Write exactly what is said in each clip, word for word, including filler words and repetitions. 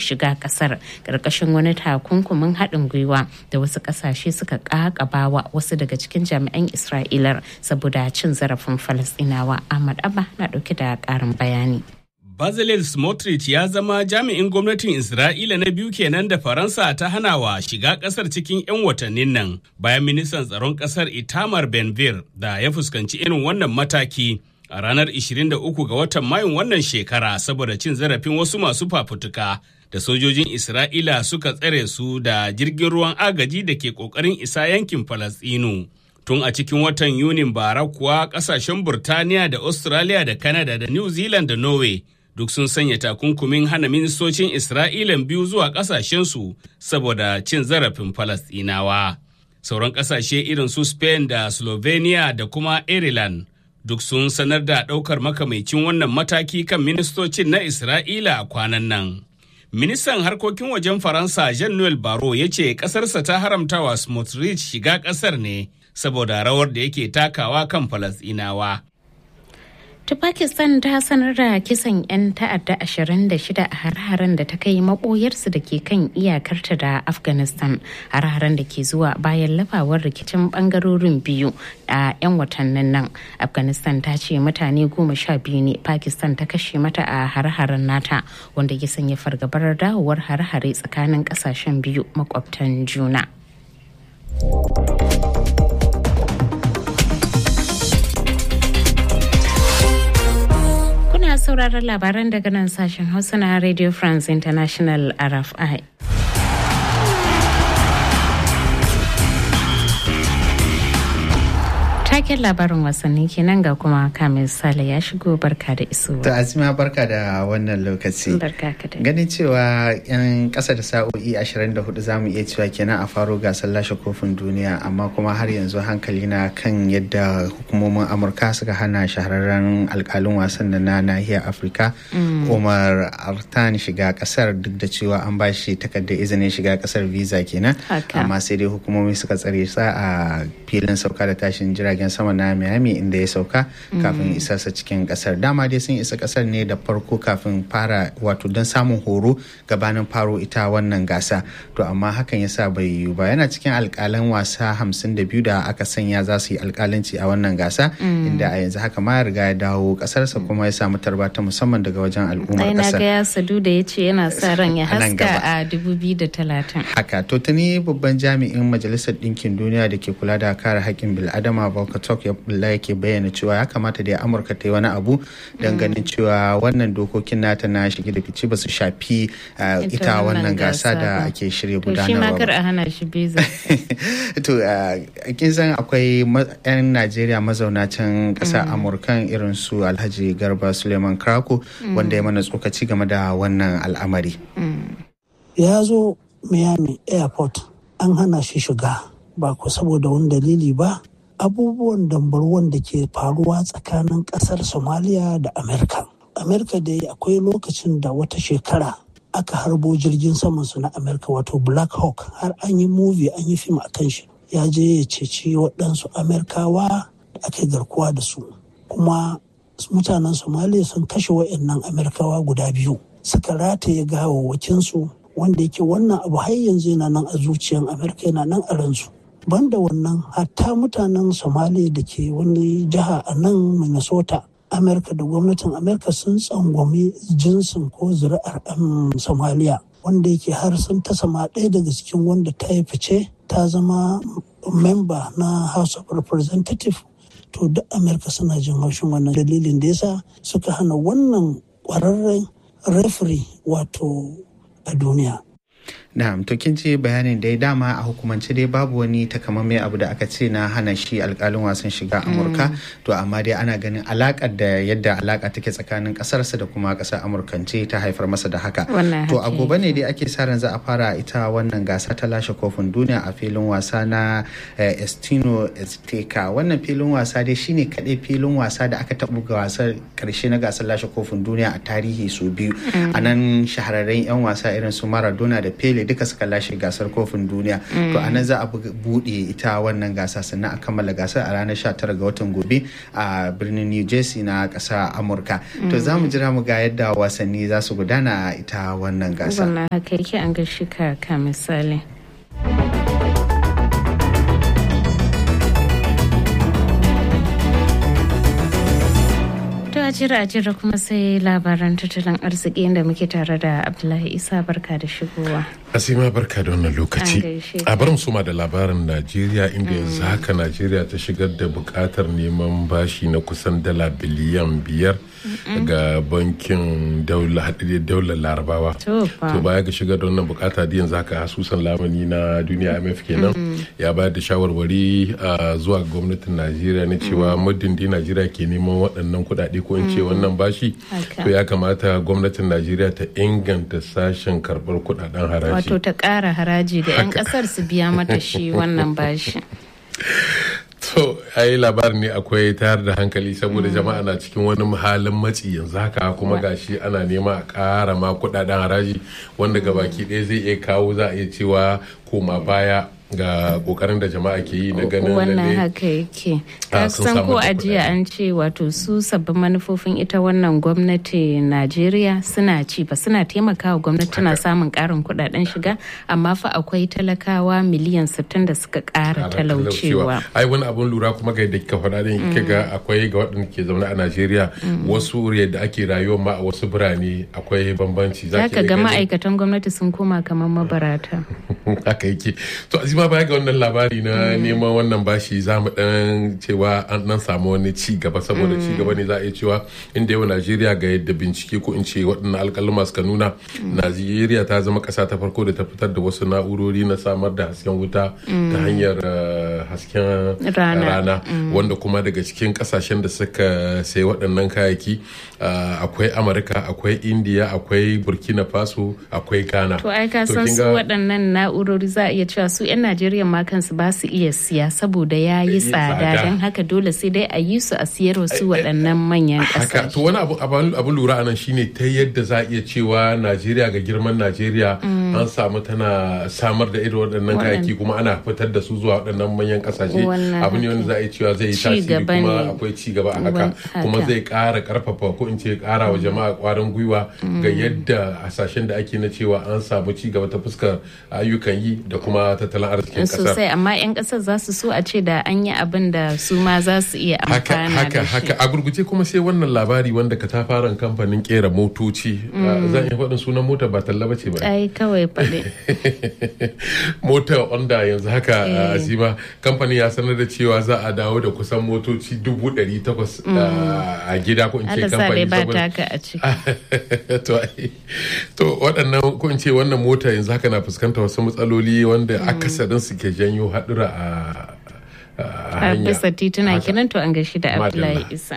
shiga kasar karkashin wani takunkumin haɗin gwiwa da wasu ƙasashe suka ƙaƙabawa wasu daga cikin jami'an Isra'ilar saboda cin zarafin Falasɗinawa. Ahmad Abba na ɗauke da ƙarin bayani. Bezalel Smotrich ya zama jami'in gwamnatin Isra'ila na biyu kenan da Faransa ta hanawa shiga kasar cikin 'yan watannin nan bayan ministan tsaron kasar Itamar Ben-Gvir da ya fuskanci irin wannan mataki a ranar ishirin da uku ga watan Mayun wannan shekara saboda cin zarafin wasu masu fafutuka da sojojin Isra'ila suka tsare su da jirgin ruwan agaji da ke kokarin isa yankin Falasɗinu. Tun a cikin watan Yunin bara kuwa kasashen Burtaniya da Australia da Canada da New Zealand da Norway duk sun sanya takunkumin hana ministocin Isra'ilan biyu zuwa ƙasashensu saboda cin zarafin Falasɗinawa. Sauran ƙasashe irin su Spain da Slovenia da kuma Ireland duk sun sanar da ɗaukar makamaicin wannan mataki kan ministocin na Isra'ila a kwanan nan. Ministan harkokin wajen Faransa Jean-Noel Barrot ya ce ƙasarsa ta haramtawa Smotrich shiga ƙasar ne saboda rawar da yake takawa kan Falasɗinawa. ta Pakistan ta sanar da kisan 'yan ta'adda ashirin da shida a har-haren da ta kai maboyarsu da ke kan iyakarta da Afghanistan, har-haren da ke zuwa bayan lafawar rikicin bangarorin biyu a 'yan watannin nan. Afghanistan ta ce mutane goma sha biyu ne Pakistan ta kashe mata a har-haren nata, wanda ya sanya fargabar dawowar har-hare tsakanin kasashen biyu makwabtan juna. Sauraron labaran daga nan sashen Hausa na Radio France International R F I. Taken labarin wasanni kenan ga kuma Kamil Sale ya shigo. Barka da iso. To Azima, barka da wannan lokaci. Barka ka da. Ganin cewa yan kasa da sa'o'i ashirin da hudu zamu iya cewa kenan a faro gasar lashe kofin duniya, amma kuma har yanzu hankali na kan yadda hukumomin Amurka suka hana shahararren alkalin wasan da na nahiyar Afirka Omar Artan shiga kasar, duk da cewa an ba shi takardar izinin shiga kasar visa kenan, amma sai dai hukumomi suka tsare sa a filin sauka da tashin jiragen sama na Miami inda ya sauka kafin isarsa cikin kasar. Dama dai sun isa kasar ne da farko kafin fara wato don samun horo gabanin faro ita wannan gasa, to amma hakan yasa bai yiwu ba. Yana cikin alkalan wasa hamsin da biyu da aka sanya za su yi alkalanci a wannan gasa, inda a yanzu haka ma ya riga ya dawo kasarsa kuma ya samu tarba ta musamman daga wajen al'ummar kasar. Ai na ga ya sadu da ya ce yana sa ran ya haska a dubu biyu da talatin. Haka to tuni babban jami'in Majalisar Ɗinkin Duniya da ke kula da kare haƙƙin bil'adama Volker Turk ya yake bayyana cewa ya kamata da Amurka ta yi wani abu don ganin cewa wannan dokokin nata na shige da fice ba su shafi ita wannan gasa da ake shirya gudanarwa. To shi ma kar a hana shi biza. To kin san akwai 'yan Najeriya mazauna can ƙasar Amurkan irin su Alhaji Garba Suleiman Krako wanda ya mana tsokaci game da wannan al'amari. Ya zo Miami Airport an hana shi shiga ba ko saboda wani dalili ba. Abubuwan dambarwan da ke faruwa tsakanin kasar Somalia da Amerika. Amerika dai akwai lokacin da wata shekara aka harbo jirgin samansu na Amerika wato Black Hawk, har an yi movie an yi fim a kan shi. Ya je ya ceci waɗansu Amerikawa da aka garkuwa da su. Kuma mutanen Somalia sun kashe waɗannan Amerikawa guda biyu. Suka rataye gawawwakinsu, wanda yake wannan abu har yanzu yana nan a zuciyan Amerika, yana nan a ransu. Banda wannan, hatta mutanen Somalia da ke wani jiha a nan Minnesota, Amerika da gwamnatin Amerika sun tsangwami jinsin ko zuri'ar Somalia, wanda yake har sun ta sama ɗaya daga cikin wanda ta yi fice ta zama memba na House of Representatives. To duk Amerika suna jin haushin wannan dalilin da yasa suka hana wannan ƙwararren referee wato a duniya. Na'am, to kin ce bayanin dai dama a hukumance dai babu wani takamaimai abu da aka ce na hana shi alkalin wasan shiga Amurka, to amma dai ana ganin alakar da yadda alaka take tsakanin kasarsa da kuma kasar Amurkance ta haifar masa da haka. To a gobe ne dai ake sa ran za a fara ita wannan gasa ta lashe kofin duniya a filin wasa na Estino Azteca. Wannan filin wasa dai shine kadai filin wasa da aka taɓa ga wasar karshe na gasar lashe kofin duniya a tarihi su biyu. A nan shahararren 'yan wasa irin su Maradona da da Pele duka suka lashe gasar kofin duniya. To a nan za a buɗe ita wannan gasa sannan a kammala gasar a ranar sha tara ga watan gobe a birnin New Jersey na ƙasa Amurka. To za mu jira mu ga yadda wasanni za su gudana a ita wannan gasa. Wannan haka yake an ga shi ka misali. jira jira kuma sai labaran tattalin arziki inda muke tare da Abdullahi Isa, barka da shigowa. Asima barka da wannan lokaci. A bar suma da labarin Najeriya inda yanzu haka Najeriya ta shigar da bukatar neman bashi na kusan dala biliyan biyar ga bankin daular larabawa. To baya ga shigar da wannan bukata da yanzu haka asusun lamani na duniya I M F kenan ya bayar da shawarwari zuwa gwamnatin Najeriya na cewa muddin da Najeriya ke neman waɗannan kuɗaɗe ko in ce wannan bashi to ya kamata gwamnatin Najeriya ta inganta sashen karɓar kuɗaɗen haraji. Wato ta ƙara haraji ga 'yan ƙasar su biya mata shi wannan bashi. To, ai labarin ne akwai tayar da hankali saboda jama'a na cikin wani halin matsi yanzu haka kuma gashi ana nema a ƙara ma kuɗaɗen haraji wanda gabaki ɗaya zai iya kawo za a iya cewa koma baya ga kokarin da jama'a ke yi na ganin wannan haka yake. Ka san ko ajiya an ce wato su sabbin manufofin ita wannan gwamnati Najeriya suna ci ba suna taimakawa gwamnati na samun karin kudaden shiga amma fa akwai talakawa miliyan sittin da suka kara talaucewa. Ai wani abun lura kuma ga yadda kika faɗa din kiga akwai ga waɗanda ke zaune a Najeriya wasu yadda ake rayuwa ma a wasu birane akwai bambanci. Zaka ga ma'aikatan gwamnati sun koma kamar mabarata. Haka yake. To ma baya ga wannan labari na neman wannan bashi za mu dan cewa an dan samu wani ci gaba saboda ci gaba ne za a iya cewa inda yau Najeriya ga yadda bincike ko in ce waɗannan alƙaluma suka nuna Najeriya ta zama ƙasa ta farko da ta fitar da wasu na'urori na samar da hasken wuta ta hanyar hasken rana wanda kuma daga cikin ƙasashen da suka sai waɗannan kayayyaki akwai Amurka akwai India akwai Burkina Faso akwai Ghana. To ai ka san su waɗannan na'urori za a iya cewa su 'yan Najeriya ma kansu ba su iya siya saboda ya yi tsada don haka dole sai dai a yi su a siyar wasu waɗannan manyan ƙasashe. To wani abu lura anan shine ta yadda za a iya cewa Najeriya ga girman Najeriya an samu tana samar da irin waɗannan kayayyaki kuma ana fitar da su zuwa waɗannan manyan ƙasashe abu ne wanda za a iya cewa zai yi tasiri kuma akwai ci gaba a haka kuma zai ƙara ƙarfafa ko in ce ƙara wa jama'a ƙwarin gwiwa ga yadda hasashen da ake na cewa an samu ci gaba ta fuskar ayyukan yi da kuma tattalin arziki. Sosai amma 'yan kasar za su so a ce da an yi abin da su ma za su iya amfana da shi. Haka a gurguje kuma sai wannan labari wanda ka ta fara kamfanin kera motoci zan iya faɗin sunan mota ba talla bace ba. Ai kawai faɗi. Mota Honda yanzu haka Azima kamfani ya sanar da cewa za a dawo da kusan motoci dubu ɗari takwas a gida ko in ce kamfani saboda a ciki. To waɗannan ko in ce wannan mota yanzu haka na fuskantar wasu matsaloli wanda akasarin su ke janyo haɗura a hanya. A bisa tituna kenan to an gashi da Abdullahi Isa.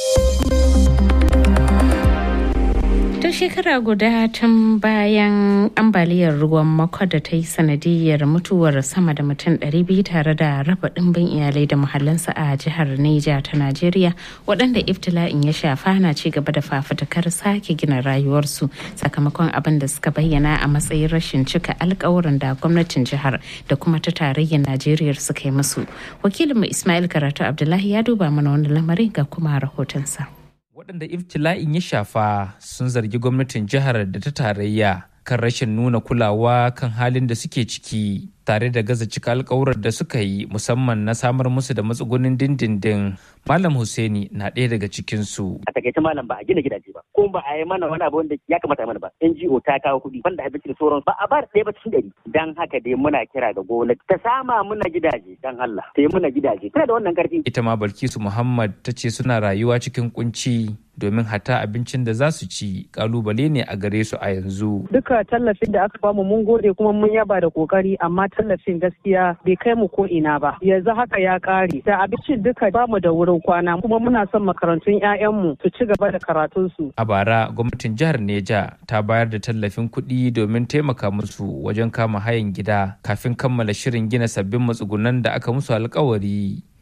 Ta shekara guda tun bayan ambaliyar ruwan mako da ta yi sanadiyar mutuwar sama da mutum ɗari biyu tare da raba ɗimbin iyalai da muhallansa a jihar Neja ta Najeriya waɗanda iftila'in ya shafa na ci gaba da fafutukar sake gina rayuwarsu sakamakon abin da suka bayyana a matsayin rashin cika alkawuran da gwamnatin jihar da kuma ta tarayyar Najeriya suka yi musu. Wakilinmu Ismail Karatu Abdullahi ya duba mana wani lamarin ga kuma rahotonsa. Waɗanda iftila'in ya shafa sun zargi gwamnatin jihar da ta tarayya kan rashin nuna kulawa kan halin da suke ciki tare da gaza cika alkawurar da suka yi musamman na samar musu da matsugunin dindindin. Malam Hussaini na ɗaya daga cikinsu. A takaice malam ba a gina gidaje ba, ko ba a yi mana wani abu wanda ya kamata a mana ba. N G O ta kawo kuɗi banda abinci da sauran ba a ba da ɗaya ba cikin ɗari. Dan haka dai muna kira ga gwamnati ta sama muna gidaje dan Allah. Ta yi muna gidaje. Tana da wannan ƙarfi. Ita ma Balkisu Muhammad ta ce suna rayuwa cikin kunci domin hata abincin da za su ci kalubale ne a gare su a yanzu. Duka tallafin da aka bamu mun gode kuma mun yaba da kokari amma tallafin gaskiya bai kai mu ko ina ba. Yanzu haka ya kare. Da abincin duka bamu da wurin kwana kuma muna son makarantun 'ya'yanmu su ci gaba da karatunsu. A bara gwamnatin jihar Neja ta bayar da tallafin kuɗi domin taimaka musu wajen kama hayan gida kafin kammala shirin gina sabbin matsugunan da aka musu alkawari.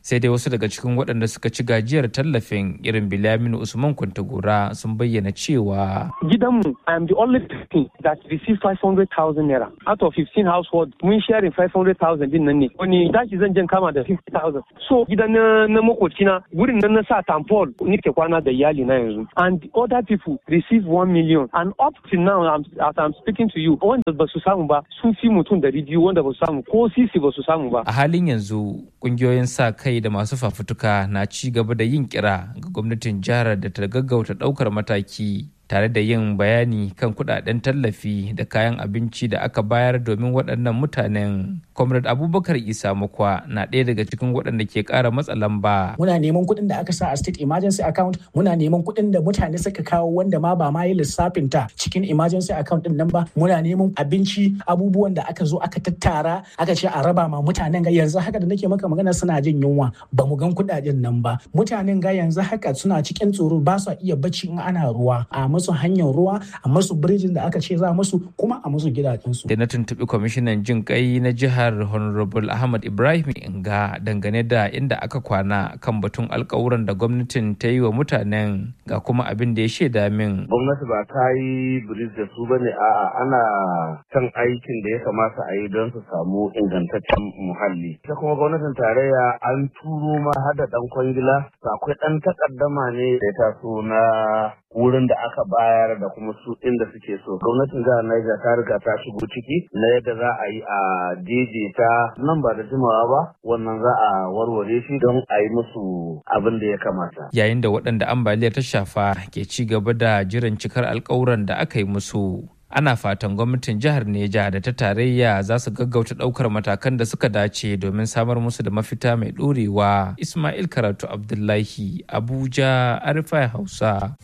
sai dai wasu daga cikin waɗanda suka ci gajiyar tallafin irin Bilaminu Usman Kwantagora sun bayyana cewa gidanmu I am the only person that received five hundred thousand naira out of fifteen households mun sharing five hundred thousand din nan ne wani dashi zan jan kama da fifty thousand so gidan na, na makocina wurin nan na sa tampol nike kwana da iyali na yanzu and the other people receive one million and up till now I'm, as I'm speaking to you wanda ba su samu ba sun fi mutum da biyu wanda ba su samu ko sisi ba su samu ba. A halin yanzu kungiyoyin sa kai da masu fafutuka na ci gaba da yin kira ga gwamnatin jihar da ta gaggauta daukar mataki tare da yin bayani kan kudaden tallafi da kayan abinci da aka bayar domin waɗannan mutanen. Comrade Abubakar Isa Mukwa na ɗaya daga cikin waɗanda ke ƙara matsa lamba. Muna neman kuɗin da aka sa a state emergency account, muna neman kuɗin da mutane suka kawo wanda ma ba ma yi lissafin ta cikin emergency account ɗin nan ba, muna neman abinci, abubuwan da aka zo aka tattara aka ce a raba ma mutanen ga yanzu haka da nake maka magana suna jin yunwa ba mu gan kuɗaɗen nan ba. Mutanen ga yanzu haka suna cikin tsoro ba su iya bacci in ana ruwa. A musu hanyar ruwa, a musu birjin da aka ce za musu kuma a musu gidajensu. Da na tuntuɓi kwamishinan jin kai na jihar Honorable Ahmad Ibrahim Inga dangane da inda aka kwana kan batun alkawuran da gwamnatin ta yi wa mutanen ga kuma abin da ya shaida min. Gwamnati ba ta yi biris da su bane, a'a ana kan aikin da ya kamata a yi don su samu ingantaccen muhalli. Ita kuma gwamnatin tarayya an turo ma har da ɗan kwangila, akwai ɗan takaddama ne da ya taso na wurin da aka bayar da kuma su inda suke so. Gwamnatin jihar Niger ta riga ta shigo ciki na yadda za a yi a daidaita nan ba da jimawa ba, wannan za a warware shi don a yi musu abin da ya kamata. Yayin da waɗanda ambaliyar ta shafa ke ci gaba da jiran cikar alkawuran da aka yi musu. Ana fatan gwamnatin jihar Neja da ta tarayya za su gaggauta ɗaukar matakan da suka dace domin samar musu da mafita mai ɗorewa. Ismail Karatu Abdullahi, Abuja, Arifai Hausa.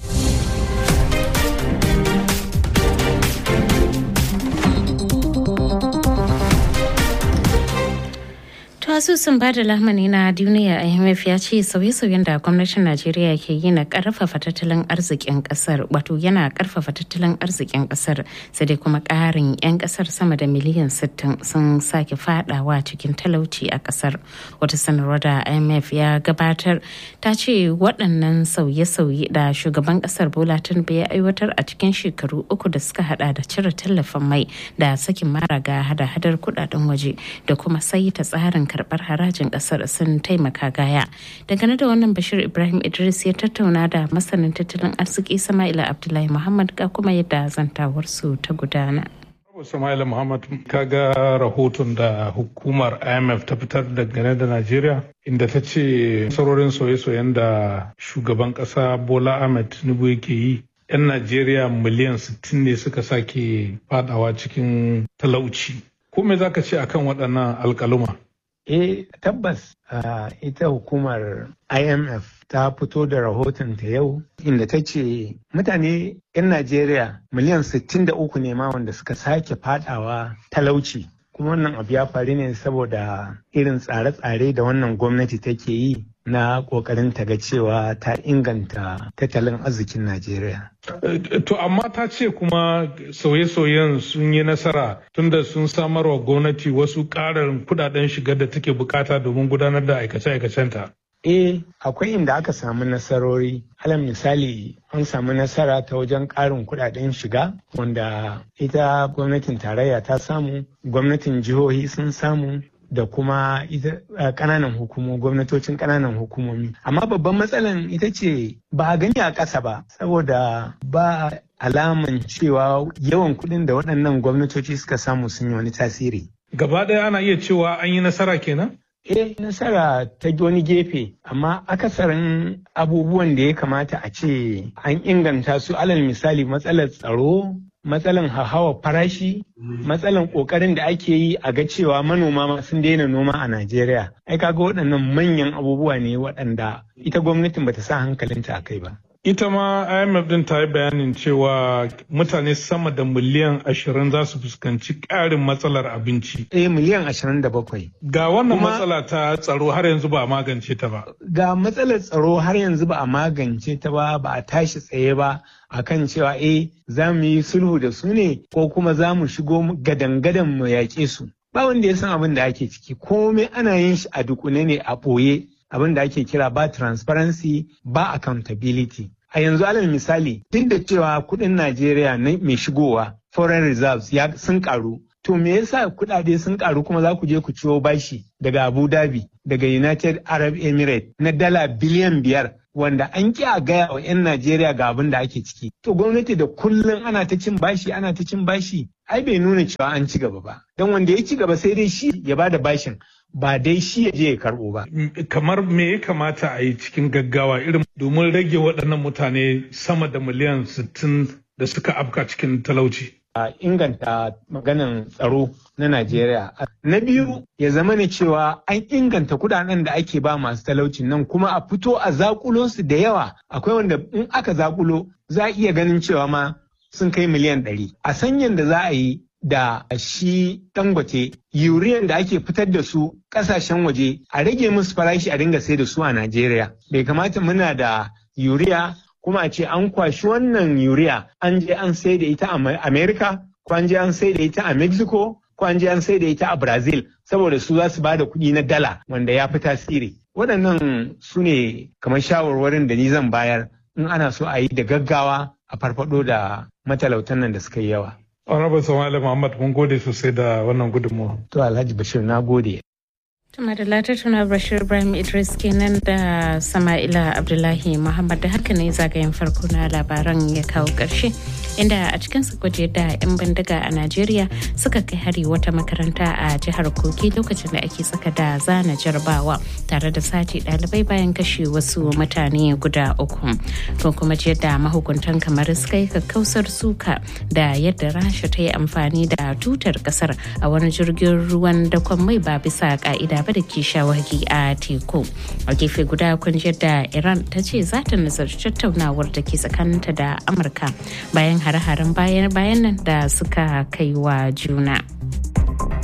asusun ba da lamani na duniya I M F ya ce sauye-sauyen da gwamnatin Najeriya ke yi na karfafa tattalin arzikin kasar wato yana karfafa tattalin arzikin kasar sai dai kuma karin 'yan kasar sama da miliyan sittin sun sake fadawa cikin talauci a kasar. Wata sanarwa da I M F ya gabatar ta ce waɗannan sauye-sauye da shugaban kasar Bola Tinubu ya aiwatar a cikin shekaru uku da suka hada da cire tallafin mai da sakin mara ga hada-hadar kudaden waje da kuma sai ta tsarin karbar harajin kasar sun taimaka gaya. Dangane da wannan Bashir Ibrahim Idris ya tattauna da masanin tattalin arziki Sama'ila Abdullahi Muhammad ga kuma yadda zantawarsu ta gudana. Sama'ila Muhammad, kaga rahoton da hukumar I M F ta fitar dangane da Najeriya inda ta ce nasarorin soye-soyen da shugaban kasa Bola Ahmed Tinubu yake yi, 'yan Najeriya miliyan sittin ne suka sake fadawa cikin talauci. Ko me zaka ce akan waɗannan alƙaluma? Eh tabbas uh, ita hukumar I M F ta fito da rahoton ta yau inda ta ce mutane 'yan Najeriya miliyan sittin da uku ne ma wanda suka sake fadawa talauci. Kuma wannan abu ya faru ne saboda irin tsare-tsare da wannan gwamnati take yi na kokarin ta ga cewa ta inganta tattalin arzikin Najeriya. To amma ta ce kuma sauye-sauyen sun yi nasara tunda sun samar wa gwamnati wasu ƙarin kudaden shigar da take bukata domin gudanar da aikace-aikacenta. Eh, akwai inda aka samu nasarori. Alal misali, an samu nasara ta wajen ƙarin kudaden shiga wanda ita gwamnatin tarayya ta samu, gwamnatin jihohi sun samu, da kuma ita kananan hukumomi gwamnatocin kananan hukumomi. Amma babban matsalan ita ce ba a gani a ƙasa ba, saboda ba alaman cewa yawan kuɗin da waɗannan gwamnatoci suka samu sun yi wani tasiri. Gaba ɗaya ana iya cewa an yi nasara kenan? Eh, nasara ta wani gefe, amma akasarin abubuwan da ya kamata a ce an inganta su, alal misali matsalar tsaro, matsalan hawa farashi, matsalan kokarin da ake yi a ga cewa manoma ma sun daina noma a Najeriya. Ai kaga waɗannan manyan abubuwa ne waɗanda ita gwamnatin bata sa hankalinta a kai ba. Ita ma I M F din ta yi bayanin cewa mutane sama da miliyan ashirin za su fuskanci ƙarin matsalar abinci. Eh, miliyan ashirin da bakwai. Ga wannan matsala ta tsaro har yanzu ba a magance ta ba. Ga matsalar tsaro har yanzu ba a magance ta ba, ba a tashi tsaye ba akan cewa eh za mu yi sulhu da su ne ko kuma za mu shigo gadan-gadan mu yaƙe su. Ba wanda ya san abin da ake ciki, komai ana yin shi a dukune ne a ɓoye. abin da ake kira ba transparency ba accountability. A yanzu alal misali duk da cewa kuɗin Najeriya na mai shigowa foreign reserves ya sun karu. To me yasa kuɗaɗe sun karu kuma za ku je ku ciwo bashi daga Abu Dhabi, daga United Arab Emirates na dala biliyan biyar wanda an ki a gaya wa 'yan Najeriya ga abin da ake ciki. To gwamnati da kullum ana ta cin bashi ana ta cin bashi ai bai nuna cewa an ci gaba ba. Don wanda ya ci gaba sai dai shi ya bada bashin ba dai shi ya je ya karɓo ba. Kamar me ya kamata a yi cikin gaggawa irin domin rage waɗannan mutane sama da miliyan sittin da suka afka cikin talauci? A inganta maganan tsaro na Najeriya. Na biyu ya zama ne cewa an inganta kudaden da ake ba masu talaucin nan kuma a fito a zakulo su da yawa. Akwai wanda in aka zakulo za a iya ganin cewa ma sun kai miliyan ɗari. A sanyan da za a yi da shi Dangote yuriyan da ake fitar da su kasashen waje a rage musu farashi a dinga sai da su a Najeriya. Bai kamata muna da yuriya kuma a ce an kwashi wannan yuriya an je an sai da ita a Amerika, ko an je an sai da ita a Mexico, ko an je an sai da ita a Brazil saboda su za su ba da kuɗi na dala wanda ya fi tasiri. Waɗannan su ne kamar shawarwarin da ni zan bayar in ana so a yi da gaggawa a farfado da matalautan nan da suka yi yawa. Honorable Sama'ila Muhammad mun gode sosai da wannan gudunmawa. To Alhaji Bashir na gode. Tuma da latatuna Bashir Ibrahim Idris kenan da Sama'ila Abdullahi Muhammad da haka ne zagayen farko na labaran ya kawo ƙarshe inda a cikin su gwaje da 'yan bindiga a Najeriya suka kai hari wata makaranta a jihar Kogi lokacin da ake tsaka da zana jarabawa tare da sace ɗalibai bayan kashe wasu mutane guda uku. To kuma je da mahukuntan kamar suka yi kakkausar suka da yadda Rasha ta yi amfani da tutar kasar a wani jirgin ruwan dakon mai ba bisa ka'ida ba da ke shawagi a teku. A gefe guda kun da Iran ta ce za ta nazarci tattaunawar da ke tsakaninta da Amurka bayan hare-haren bayan nan da suka kai wa juna.